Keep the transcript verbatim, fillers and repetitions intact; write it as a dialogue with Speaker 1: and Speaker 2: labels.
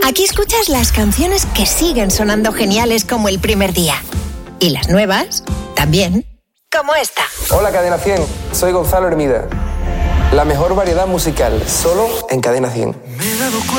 Speaker 1: Aquí escuchas las canciones que siguen sonando geniales como el primer día. Y las nuevas, también, como esta.
Speaker 2: Hola Cadena cien, soy Gonzalo Hermida. La mejor variedad musical, solo en Cadena cien.